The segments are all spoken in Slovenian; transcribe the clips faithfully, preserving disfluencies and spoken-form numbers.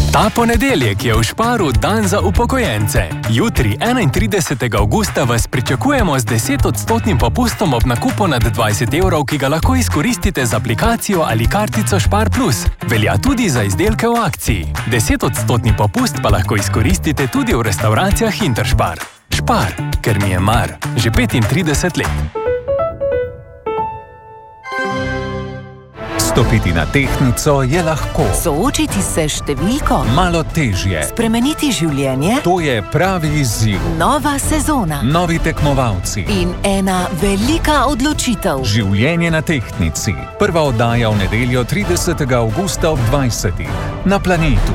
Ta ponedeljek je v Sparu dan za upokojence. Jutri, enaintridesetega avgusta, vas pričakujemo z desetodstotnim popustom ob nakupu nad dvajset evrov, ki ga lahko izkoristite z aplikacijo ali kartico Spar Plus. Velja tudi za izdelke v akciji. desetodstotni popust pa lahko izkoristite tudi v restavracijah Interspar. Spar, ker mi je mar. Že petintrideset let. Stopiti na tehtnico je lahko. Soočiti se s številko? Malo težje. Spremeniti življenje? To je pravi izziv. Nova sezona. Novi tekmovalci. In ena velika odločitev. Življenje na tehtnici. Prva oddaja v nedeljo tridesetega avgusta ob dvajsetih. Na Planetu.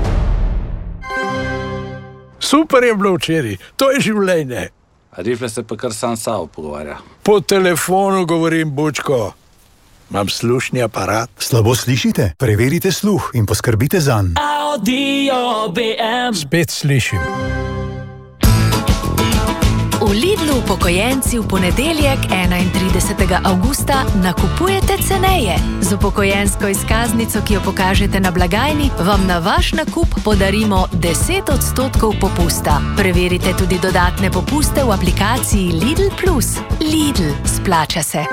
Super je bilo včeraj. To je življenje. Rifle se pa kar sam sabo pogovarja. Po telefonu govorim, bučko. Imam slušni aparat. Slabo slišite? Preverite sluh in poskrbite zanj. Audio B M. Spet slišim. V Lidlu upokojenci v ponedeljek, enaintridesetega avgusta, nakupujete ceneje. Z upokojensko izkaznico, ki jo pokažete na blagajni, vam na vaš nakup podarimo deset odstotkov popusta. Preverite tudi dodatne popuste v aplikaciji Lidl Plus. Lidl, splača se.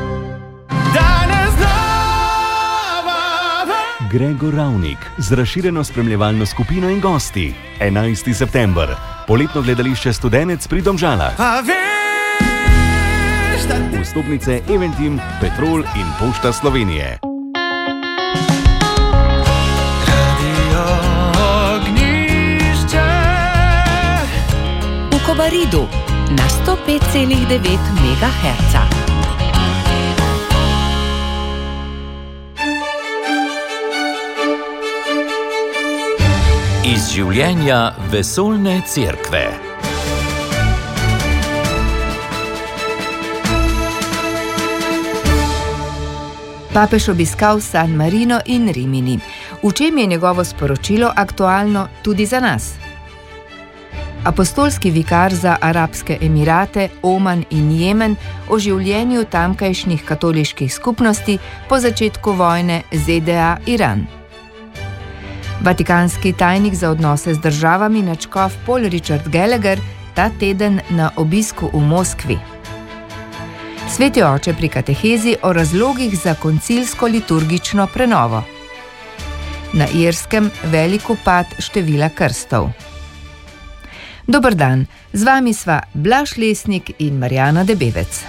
Gregor Ravnik z razširjeno spremljevalno skupino in gosti. enajsti september. Poletno gledališče Studenec pri Domžalah. Vstopnice Eventim, Petrol in Pošta Slovenije. V Kobaridu na sto pet celih devet megaherca. Iz življenja vesoljne cerkve. Papež obiskal San Marino in Rimini. V čem je njegovo sporočilo aktualno tudi za nas? Apostolski vikar za Arabske Emirate, Oman in Jemen o življenju tamkajšnjih katoliških skupnosti po začetku vojne Z D A-Iran. Vatikanski tajnik za odnose z državami nadškof Paul Richard Gallagher ta teden na obisku v Moskvi. Sveti oče pri katehezi o razlogih za koncilsko liturgično prenovo. Na Irskem velik upad števila krstov. Dober dan, z vami sva Blaž Lesnik in Marjana Debevec.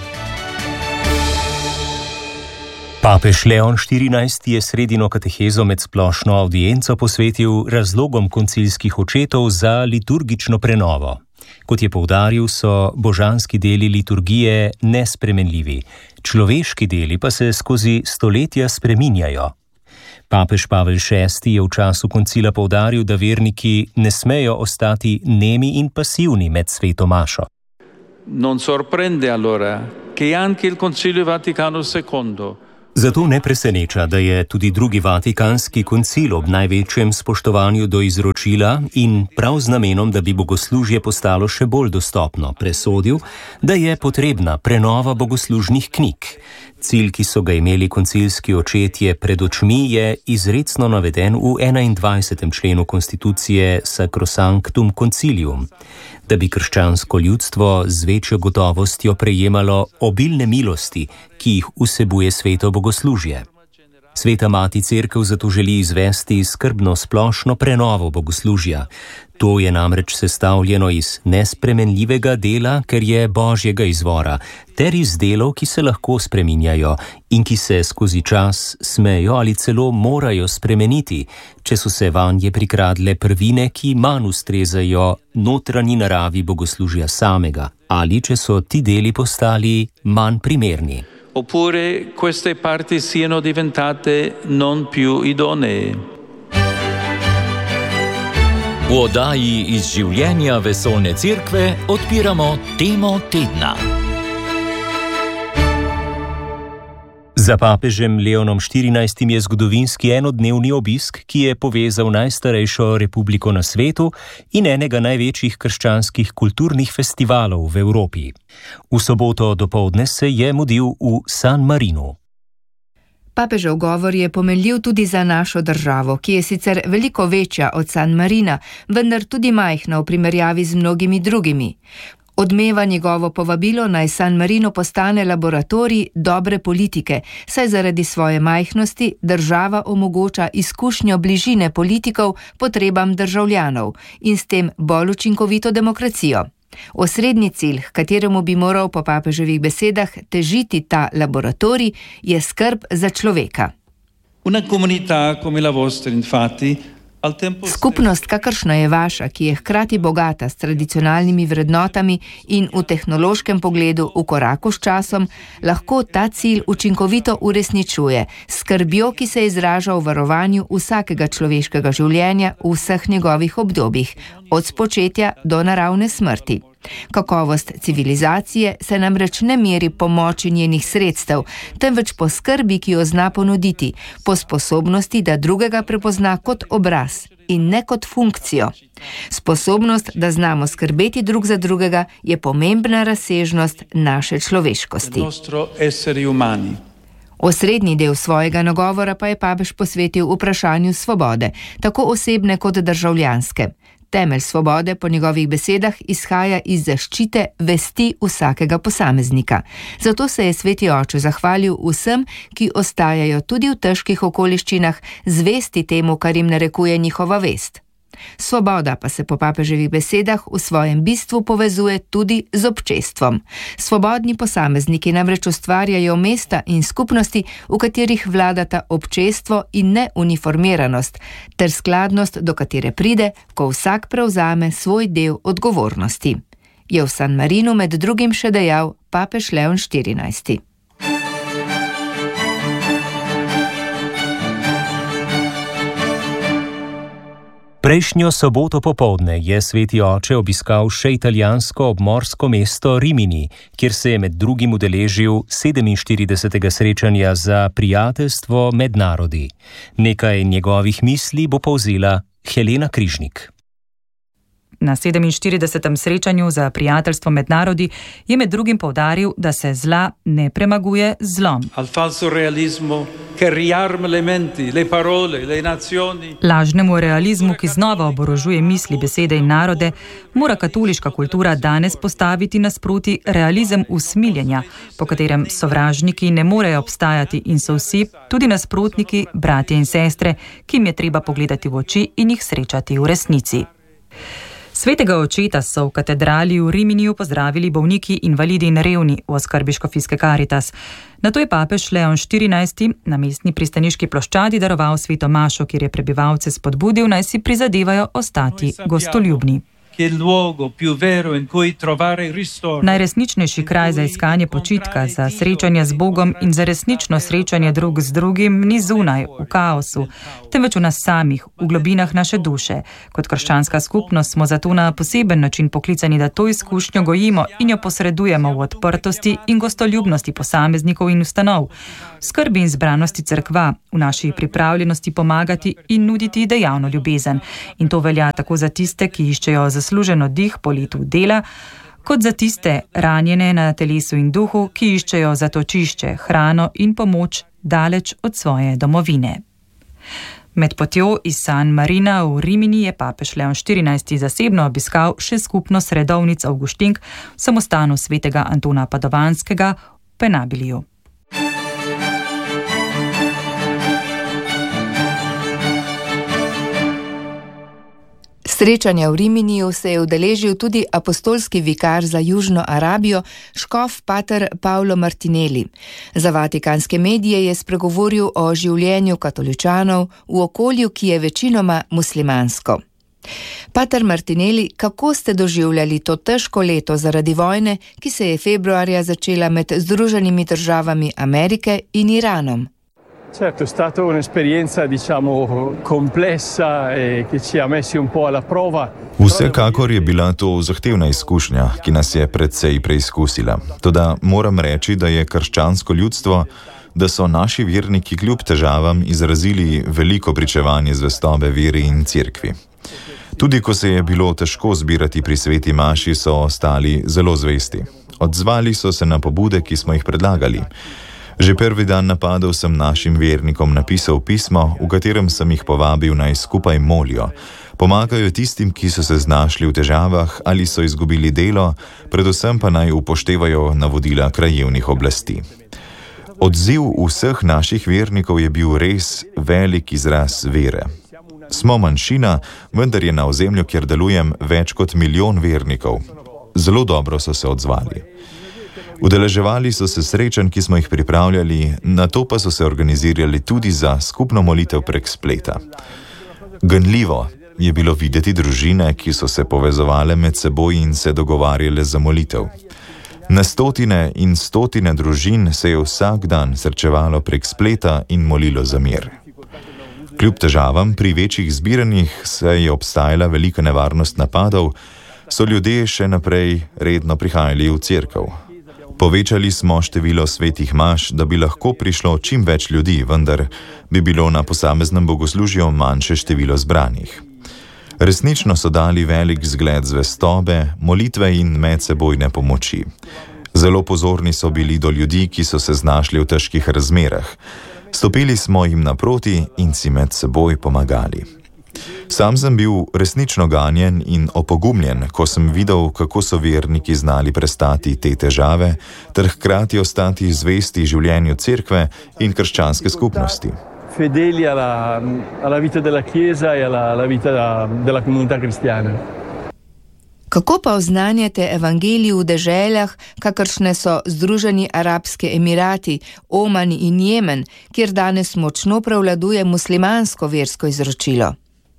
Papež Leon štirinajsti je sredino katehezo med splošno avdienco posvetil razlogom koncilskih očetov za liturgično prenovo. Kot je poudaril, so božanski deli liturgije nespremenljivi, človeški deli pa se skozi stoletja spreminjajo. Papež Pavel šesti je v času koncila poudaril, da verniki ne smejo ostati nemi in pasivni med sveto mašo. Non sorprende allora che anche il Concilio Vaticano secondo Zato ne preseneča, da je tudi drugi Vatikanski koncil ob največjem spoštovanju do izročila in prav z namenom, da bi bogoslužje postalo še bolj dostopno, presodil, da je potrebna prenova bogoslužnih knjig. Cilj, ki so ga imeli koncilski očetje pred očmi, je izrecno naveden v enaindvajsetem členu konstitucije Sacrosanctum Concilium, da bi krščansko ljudstvo z večjo gotovostjo prejemalo obilne milosti, ki jih vsebuje sveto bogoslužje. Sveta mati cerkev zato želi izvesti skrbno splošno prenovo bogoslužja. To je namreč sestavljeno iz nespremenljivega dela, ker je božjega izvora, ter iz delov, ki se lahko spreminjajo in ki se skozi čas smejo ali celo morajo spremeniti, če so se vanje prikradle prvine, ki manj ustrezajo notranji naravi bogoslužja samega, ali če so ti deli postali manj primerni. Oppure queste parti siano diventate non più idonee. V oddaji iz življenja vesoljne cerkve odpiramo temo tedna. Za papežem Leonom štirinajstim je zgodovinski enodnevni obisk, ki je povezal najstarejšo republiko na svetu in enega največjih krščanskih kulturnih festivalov v Evropi. V soboto dopoldne se je mudil v San Marinu. Papežev govor je pomenljiv tudi za našo državo, ki je sicer veliko večja od San Marina, vendar tudi majhna v primerjavi z mnogimi drugimi. Odmeva njegovo povabilo naj San Marino postane laboratorij dobre politike, saj zaradi svoje majhnosti država omogoča izkušnjo bližine politikov potrebam državljanov in s tem bolj učinkovito demokracijo. Osrednji cilj, h kateremu bi moral po papeževih besedah težiti ta laboratorij, je skrb za človeka. Una comunità come la vostra, infatti, Skupnost, kakršna je vaša, ki je hkrati bogata s tradicionalnimi vrednotami in v tehnološkem pogledu v koraku s časom, lahko ta cilj učinkovito uresničuje, s skrbjo, ki se izraža v varovanju vsakega človeškega življenja v vseh njegovih obdobjih, od spočetja do naravne smrti. Kakovost civilizacije se namreč ne meri po moči njenih sredstev, temveč po skrbi, ki jo zna ponuditi, po sposobnosti, da drugega prepozna kot obraz in ne kot funkcijo. Sposobnost, da znamo skrbeti drug za drugega, je pomembna razsežnost naše človeškosti. Osrednji del svojega nagovora pa je papež posvetil vprašanju svobode, tako osebne kot državljanske. Temelj svobode po njegovih besedah izhaja iz zaščite vesti vsakega posameznika. Zato se je sveti oče zahvalil vsem, ki ostajajo tudi v težkih okoliščinah zvesti temu, kar jim narekuje njihova vest. Svoboda pa se po papeževih besedah v svojem bistvu povezuje tudi z občestvom. Svobodni posamezniki namreč ustvarjajo mesta in skupnosti, v katerih vladata občestvo in ne uniformiranost, ter skladnost, do katere pride, ko vsak prevzame svoj del odgovornosti. Je v San Marinu med drugim še dejal papež Leon štirinajsti. Prejšnjo soboto popoldne je sveti oče obiskal še italijansko obmorsko mesto Rimini, kjer se je med drugim udeležil sedeminštiridesetega srečanja za prijateljstvo med narodi. Nekaj njegovih misli bo povzela Helena Križnik. Na sedeminštiridesetem srečanju za prijateljstvo med narodi je med drugim poudaril, da se zla ne premaguje z zlom. Lažnemu realizmu, ki znova oborožuje misli, besede in narode, mora katoliška kultura danes postaviti nasproti realizem usmiljenja, po katerem sovražniki ne morejo obstajati in so vsi, tudi nasprotniki, bratje in sestre, ki jim je treba pogledati v oči in jih srečati v resnici. Svetega očeta so v katedrali v Riminiju pozdravili bolniki, invalidi in revni v oskrbi škofijske Karitas. Nato je papež Leon štirinajsti na mestni pristaniški ploščadi daroval sveto mašo, kjer je prebivalce spodbudil, naj si prizadevajo ostati gostoljubni. Najresničnejši kraj za iskanje počitka, za srečanje z Bogom in za resnično srečanje drug z drugim ni zunaj, v kaosu, temveč v nas samih, v globinah naše duše. Kot krščanska skupnost smo zato na poseben način poklicani, da to izkušnjo gojimo in jo posredujemo v odprtosti in gostoljubnosti posameznikov in ustanov, v skrbi in zbranosti cerkva, v naši pripravljenosti pomagati in nuditi dejavno ljubezen. In to velja tako za tiste, ki iščejo zaslužen oddih po letu dela, kot za tiste ranjene na telesu in duhu, ki iščejo zatočišče, hrano in pomoč daleč od svoje domovine. Med potjo iz San Marina v Rimini je papež Leon štirinajsti zasebno obiskal še skupnost redovnic Avguštink v samostanu svetega Antona Padovanskega v Penabiliju. Srečanja v Riminiju se je udeležil tudi apostolski vikar za Južno Arabijo, škof pater Paolo Martinelli. Za vatikanske medije je spregovoril o življenju katoličanov v okolju, ki je večinoma muslimansko. Pater Martinelli, kako ste doživljali to težko leto zaradi vojne, ki se je februarja začela med Združenimi državami Amerike in Iranom? Certo, è stata un'esperienza, diciamo, complessa e che ci ha messi un po' alla prova. Vsekakor je bila to zahtevna izkušnja, ki nas je precej preizkusila. Toda moram reči, da je krščansko ljudstvo, da so naši verniki kljub težavam izrazili veliko pričevanje zvestobe veri in cerkvi. Tudi ko se je bilo težko zbirati pri sveti maši, so ostali zelo zvesti. Odzvali so se na pobude, ki smo jih predlagali. Že prvi dan napadov sem našim vernikom napisal pismo, v katerem sem jih povabil naj skupaj molijo. Pomagajo tistim, ki so se znašli v težavah ali so izgubili delo, predvsem pa naj upoštevajo navodila krajevnih oblasti. Odziv vseh naših vernikov je bil res velik izraz vere. Smo manjšina, vendar je na ozemlju, kjer delujem, več kot milijon vernikov. Zelo dobro so se odzvali. Udeleževali so se srečanj, ki smo jih pripravljali, nato pa so se organizirali tudi za skupno molitev prek spleta. Ganljivo je bilo videti družine, ki so se povezovale med seboj in se dogovarjale za molitev. Na stotine in stotine družin se je vsak dan srečevalo prek spleta in molilo za mir. Kljub težavam pri večjih zbiranjih se je obstajala velika nevarnost napadov, so ljudje še naprej redno prihajali v cerkev. Povečali smo število svetih maš, da bi lahko prišlo čim več ljudi, vendar bi bilo na posameznem bogoslužju manjše število zbranih. Resnično so dali velik zgled zvestobe, molitve in medsebojne pomoči. Zelo pozorni so bili do ljudi, ki so se znašli v težkih razmerah. Stopili smo jim naproti in si med seboj pomagali. Sam sem bil resnično ganjen in opogumljen, ko sem videl, kako so verniki znali prestati te težave, ter hkrati ostati zvesti življenju cerkve in krščanske skupnosti. Fedeli alla, alla vita della Chiesa e alla, alla vita della comunità cristiana. Kako pa oznanjate evangelij v deželah, kakršne so Združeni arabski emirati, Oman in Jemen, kjer danes močno prevladuje muslimansko versko izročilo?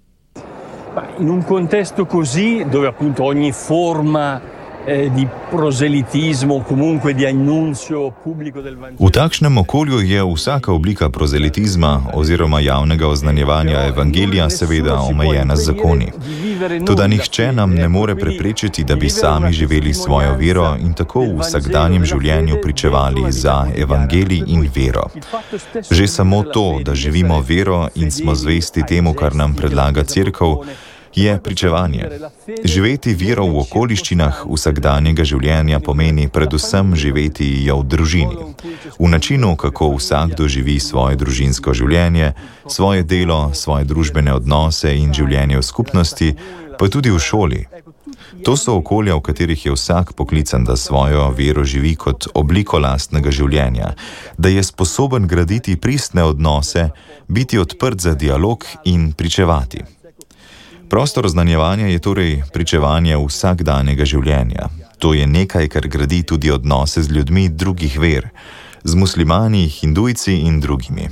In un contesto così, dove appunto ogni forma eh, di proselitismo, comunque di annuncio pubblico del Vangelo. V takšnem okolju je vsaka oblika prozelitizma oziroma javnega oznanjevanja evangelija seveda omejena z zakoni. Toda nihče nam ne more preprečiti, da bi sami živeli svojo vero in tako v vsakdanjem življenju pričevali za evangelij in vero. Že samo to, da živimo vero in smo zvesti temu, kar nam predlaga cerkev, je pričevanje. Živeti vero v okoliščinah vsakdanjega življenja pomeni predvsem živeti jo v družini. V načinu, kako vsakdo živi svoje družinsko življenje, svoje delo, svoje družbene odnose in življenje v skupnosti, pa tudi v šoli. To so okolja, v katerih je vsak poklican, da svojo vero živi kot obliko lastnega življenja, da je sposoben graditi pristne odnose, biti odprt za dialog in pričevati. Prostor znanjevanja je torej pričevanje vsakdanjega življenja. To je nekaj, kar gradi tudi odnose z ljudmi drugih ver, z muslimani, hindujci in drugimi.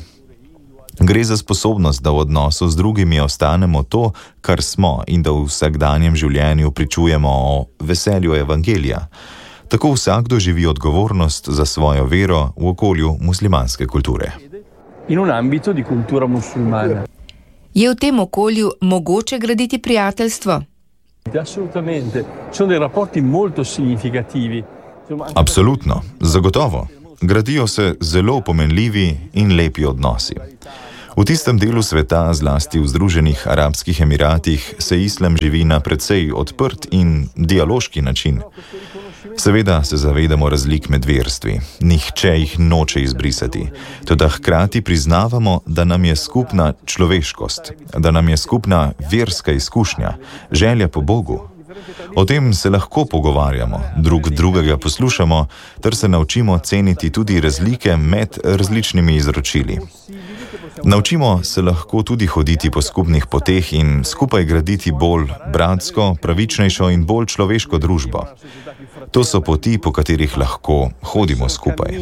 Gre za sposobnost, da v odnosu z drugimi ostanemo to, kar smo, in da v vsakdanjem življenju pričujemo o veselju evangelija. Tako vsakdo živi odgovornost za svojo vero v okolju muslimanske kulture. In un ambito di cultura musulmana. Je v tem okolju mogoče graditi prijateljstvo? Assolutamente. Sono dei rapporti molto significativi. Absolutno, zagotovo. Gradijo se zelo pomenljivi in lepi odnosi. V tistem delu sveta, zlasti v Združenih arabskih emiratih, se islam živi na precej odprt in dialoški način. Seveda se zavedamo razlik med verstvi, nihče jih noče izbrisati, toda hkrati priznavamo, da nam je skupna človeškost, da nam je skupna verska izkušnja, želja po Bogu. O tem se lahko pogovarjamo, drug drugega poslušamo, ter se naučimo ceniti tudi razlike med različnimi izročili. Naučimo se lahko tudi hoditi po skupnih poteh in skupaj graditi bolj bratsko, pravičnejšo in bolj človeško družbo. To so poti, po katerih lahko hodimo skupaj.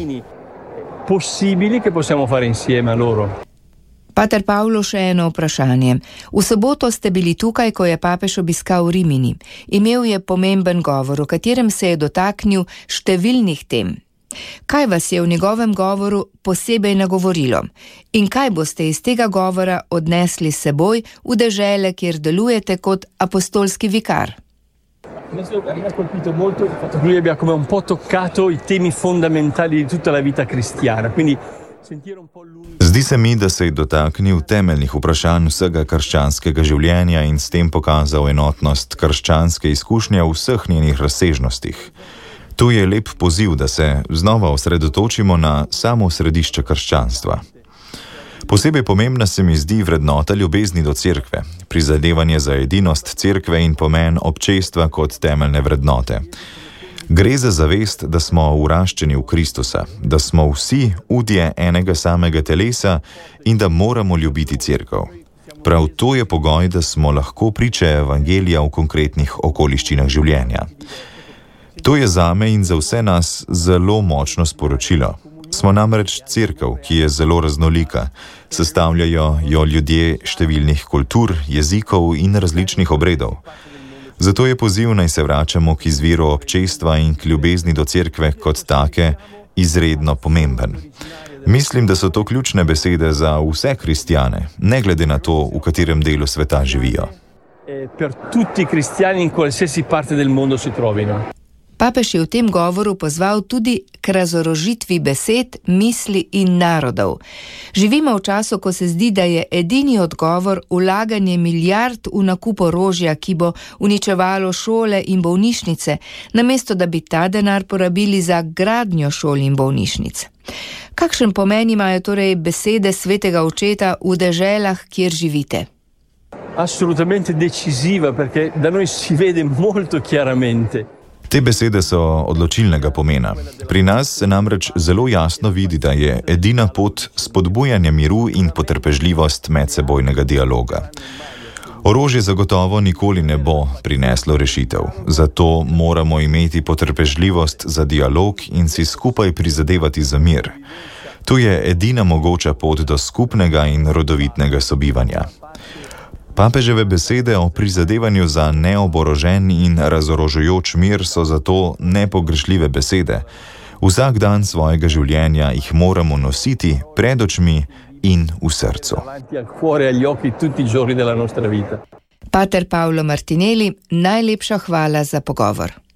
Possibili che possiamo fare insieme a loro. Pater Pavlo, še eno vprašanje. V soboto ste bili tukaj, ko je papež obiskal Rimini. Imel je pomemben govor, v katerem se je dotaknil številnih tem. Kaj vas je v njegovem govoru posebej nagovorilo? In kaj boste iz tega govora odnesli s seboj v dežele, kjer delujete kot apostolski vikar? Mi ha colpito molto il fatto che lui abbia come un po' toccato i temi fondamentali di tutta la vita cristiana, quindi sentire un po' lui. Zdi se mi, da se je dotaknil temeljnih vprašanj vsega krščanskega življenja in s tem pokazal enotnost krščanske izkušnje v vseh njenih razsežnostih. To je lep poziv, da se znova osredotočimo na samo središče krščanstva. Posebej pomembna se mi zdi vrednota ljubezni do cerkve, prizadevanje za edinost cerkve in pomen občestva kot temeljne vrednote. Gre za zavest, da smo vraščeni v Kristusa, da smo vsi udje enega samega telesa in da moramo ljubiti cerkev. Prav to je pogoj, da smo lahko priče evangelija v konkretnih okoliščinah življenja. To je zame in za vse nas zelo močno sporočilo. Smo namreč cerkev, ki je zelo raznolika, sestavljajo jo ljudje številnih kultur, jezikov in različnih obredov. Zato je poziv, naj se vračamo k izviru občestva in k ljubezni do cerkve kot take izredno pomemben. Mislim, da so to ključne besede za vse kristjane, ne glede na to, v katerem delu sveta živijo. Per tutti cristiani in qualsiasi parte del mondo si trovino. Papež je v tem govoru pozval tudi k razorožitvi besed, misli in narodov. Živimo v času, ko se zdi, da je edini odgovor vlaganje milijard v nakup orožja, ki bo uničevalo šole in bolnišnice, namesto da bi ta denar porabili za gradnjo šol in bolnišnic. Kakšen pomen imajo torej besede svetega očeta v deželah, kjer živite? Assolutamente decisiva, perché da noi si vede molto chiaramente. Te besede so odločilnega pomena. Pri nas se namreč zelo jasno vidi, da je edina pot spodbujanje miru in potrpežljivost medsebojnega dialoga. Orožje zagotovo nikoli ne bo prineslo rešitev, zato moramo imeti potrpežljivost za dialog in si skupaj prizadevati za mir. To je edina mogoča pot do skupnega in rodovitnega sobivanja. Papeževe besede o prizadevanju za neoborožen in razorožujoč mir so zato nepogrešljive besede. Vsak dan svojega življenja jih moramo nositi pred očmi in v srcu. Pater Paolo Martinelli, najlepša hvala za pogovor.